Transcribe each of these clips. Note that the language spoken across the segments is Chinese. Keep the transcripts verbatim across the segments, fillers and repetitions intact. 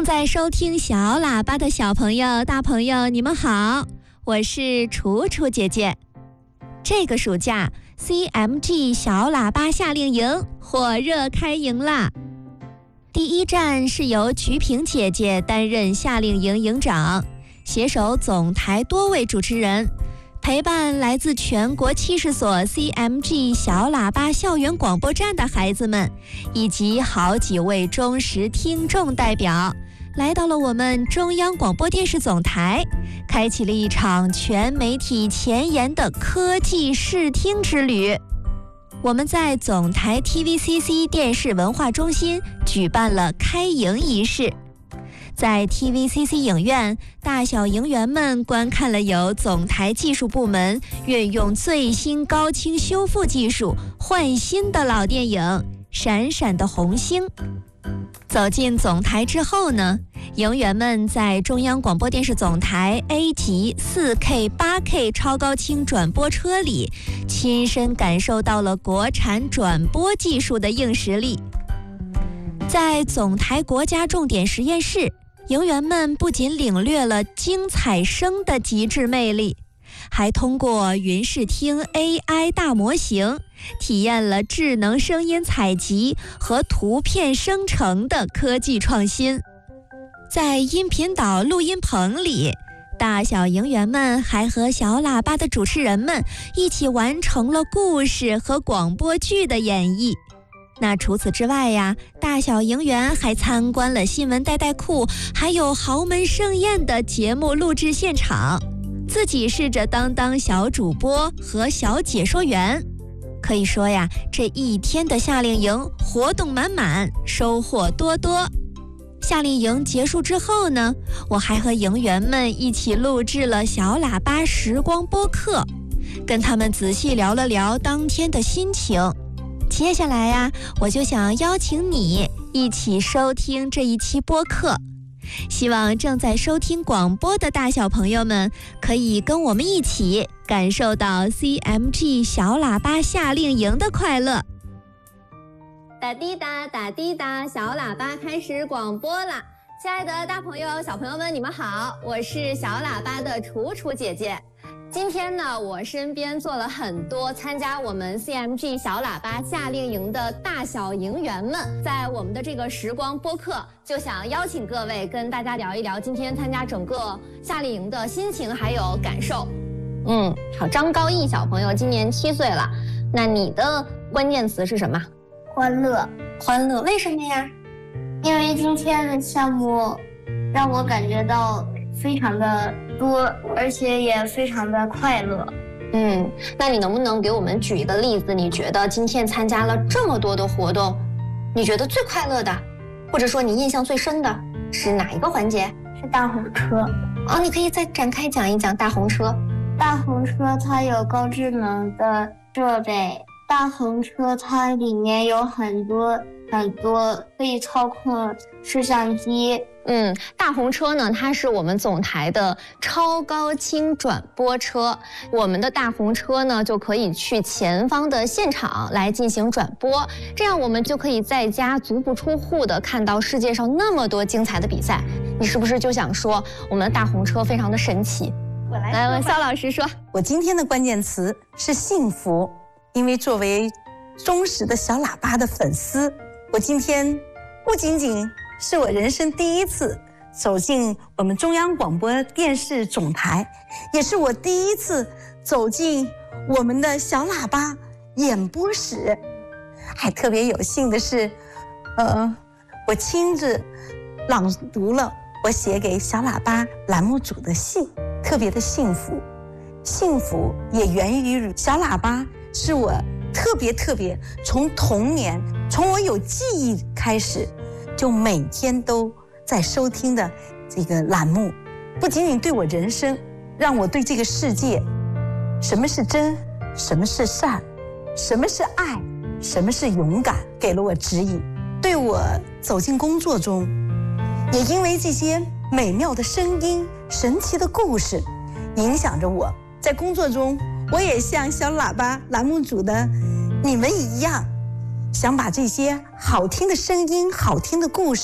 正在收听小喇叭的小朋友、大朋友，你们好，我是楚楚姐姐。这个暑假 C M G 小喇叭夏令营火热开营啦！第一站是由瞿萍姐姐担任夏令营营长，携手总台多位主持人，陪伴来自全国七十所 C M G 小喇叭校园广播站的孩子们，以及好几位忠实听众代表，来到了我们中央广播电视总台，开启了一场全媒体前沿的科技视听之旅。我们在总台 T V C C 电视文化中心举办了开营仪式。在 T V C C 影院，大小营员们观看了由总台技术部门运用最新高清修复技术换新的老电影《闪闪的红星》。走进总台之后呢，营员们在中央广播电视总台 A 级 四K 八K 超高清转播车里，亲身感受到了国产转播技术的硬实力。在总台国家重点实验室，营员们不仅领略了精彩声的极致魅力，还通过云视听 A I 大模型体验了智能声音采集和图片生成的科技创新。在音频岛录音棚里，大小营员们还和小喇叭的主持人们一起完成了故事和广播剧的演绎。那除此之外呀，大小营员还参观了新闻带带库，还有豪门盛宴的节目录制现场，自己试着当当小主播和小解说员。可以说呀，这一天的夏令营活动满满，收获多多。夏令营结束之后呢，我还和营员们一起录制了小喇叭时光播客，跟他们仔细聊了聊当天的心情。接下来呀，我就想邀请你一起收听这一期播客。希望正在收听广播的大小朋友们可以跟我们一起感受到 C M G 小喇叭夏令营的快乐。打滴答打滴答，小喇叭开始广播啦！亲爱的大朋友小朋友们，你们好，我是小喇叭的楚楚姐姐。今天呢，我身边坐了很多参加我们 C M G 小喇叭夏令营的大小营员们，在我们的这个时光播客，就想邀请各位跟大家聊一聊今天参加整个夏令营的心情还有感受。嗯，好，张高毅小朋友今年七岁了，那你的关键词是什么？ 欢乐。 欢乐，为什么呀？ 因为今天的项目让我感觉到非常的多，而且也非常的快乐。 嗯，那你能不能给我们举一个例子？你觉得今天参加了这么多的活动，你觉得最快乐的，或者说你印象最深的是哪一个环节？ 是大红车。 哦，你可以再展开讲一讲大红车。 大红车它有高智能的设备，大红车它里面有很多很多可以操控摄像机。 嗯，大红车呢，它是我们总台的超高清转播车。我们的大红车呢，就可以去前方的现场来进行转播，这样我们就可以在家足不出户的看到世界上那么多精彩的比赛。你是不是就想说，我们的大红车非常的神奇？ 我来， 来问肖老师说。 我今天的关键词是幸福，因为作为忠实的小喇叭的粉丝，我今天不仅仅是我人生第一次走进我们中央广播电视总台，也是我第一次走进我们的小喇叭演播室。还特别有幸的是，呃，我亲自朗读了我写给小喇叭栏目组的信，特别的幸福。幸福也源于小喇叭是我特别特别从童年，从我有记忆开始就每天都在收听的这个栏目，不仅仅对我人生，让我对这个世界，什么是真，什么是善，什么是爱，什么是勇敢，给了我指引。对我走进工作中，也因为这些美妙的声音、神奇的故事，影响着我。在工作中，我也像小喇叭栏目组的你们一样，想把这些好听的声音、好听的故事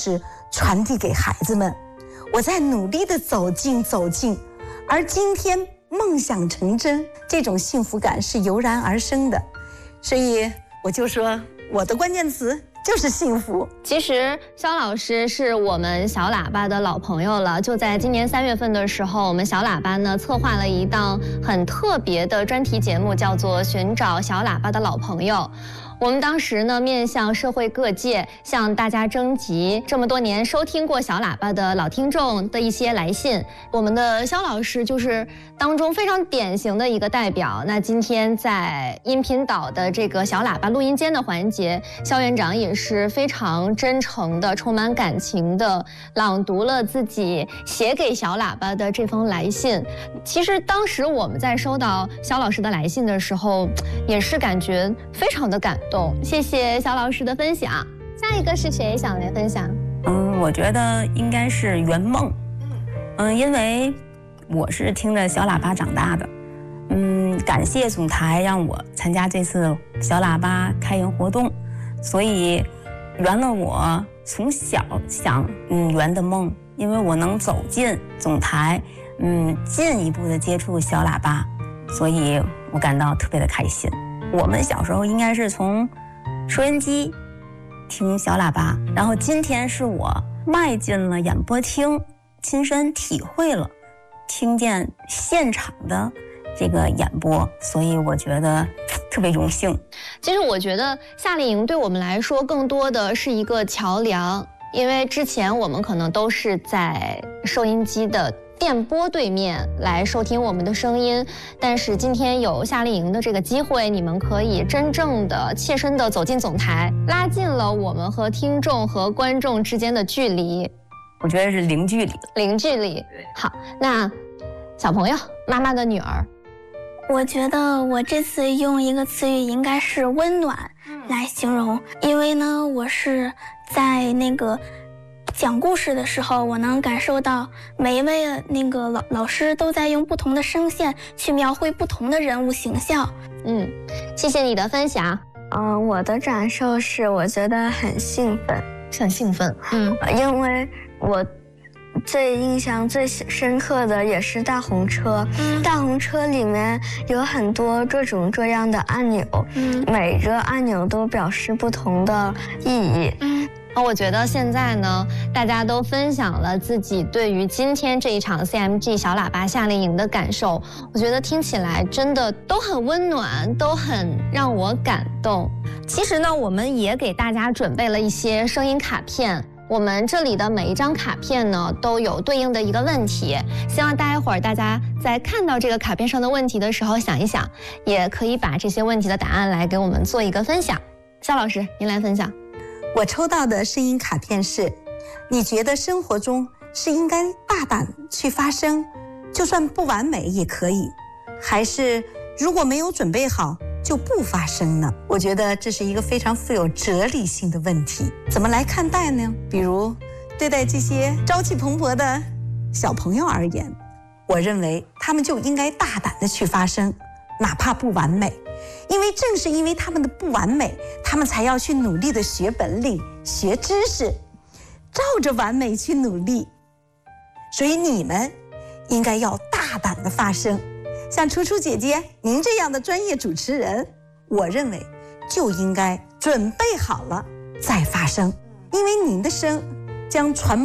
传递给孩子们。我在努力地走近走近，而今天梦想成真，这种幸福感是油然而生的。所以我就说，我的关键词就是幸福。 其实肖老师是我们小喇叭的老朋友了，就在今年三月份的时候，我们小喇叭呢策划了一档很特别的专题节目，叫做《寻找小喇叭的老朋友》。我们当时呢，面向社会各界，向大家征集这么多年收听过小喇叭的老听众的一些来信。我们的肖老师就是当中非常典型的一个代表。那今天在音频岛的这个小喇叭录音间的环节，肖园长也是非常真诚的、充满感情的朗读了自己写给小喇叭的这封来信。其实当时我们在收到肖老师的来信的时候，也是感觉非常的感动。谢谢肖老师的分享。下一个是谁想来分享？ 嗯，我觉得应该是圆梦。嗯，因为我是听着小喇叭长大的。嗯，感谢总台让我参加这次小喇叭开营活动，所以圆了我从小想嗯圆的梦。因为我能走进总台，嗯，进一步的接触小喇叭，所以我感到特别的开心。我们小时候应该是从收音机听小喇叭，然后今天是我迈进了演播厅，亲身体会了听见现场的这个演播，所以我觉得特别荣幸。 其实我觉得夏令营对我们来说更多的是一个桥梁，因为之前我们可能都是在收音机的电波对面来收听我们的声音，但是今天有夏令营的这个机会，你们可以真正的切身的走进总台，拉近了我们和听众和观众之间的距离。 我觉得是零距离， 零距离。好，那小朋友，妈妈的女儿， 我觉得我这次用一个词语应该是温暖来形容，因为呢，我是在那个讲故事的时候，我能感受到每一位那个老老师都在用不同的声线去描绘不同的人物形象。 嗯，谢谢你的分享。 嗯、呃，我的感受是，我觉得很兴奋， 很兴奋。嗯， 因为我最印象最深刻的也是大红车。嗯，大红车里面有很多各种各样的按钮，嗯，每个按钮都表示不同的意义。 嗯。我觉得现在呢，大家都分享了自己对于今天这一场 C M G 小喇叭夏令营的感受，我觉得听起来真的都很温暖，都很让我感动。其实呢，我们也给大家准备了一些声音卡片，我们这里的每一张卡片呢都有对应的一个问题，希望待会儿大家在看到这个卡片上的问题的时候想一想，也可以把这些问题的答案来给我们做一个分享。肖老师，您来分享。 我抽到的声音卡片是：你觉得生活中是应该大胆去发声，就算不完美也可以，还是如果没有准备好就不发声呢？我觉得这是一个非常富有哲理性的问题，怎么来看待呢？比如对待这些朝气蓬勃的小朋友而言，我认为他们就应该大胆的去发声，哪怕不完美。因为正是因为他们的不完美，他们才要去努力的学本领、学知识，照着完美去努力。所以你们应该要大胆的发声。像楚楚姐姐您这样的专业主持人，我认为就应该准备好了再发声，因为您的声将传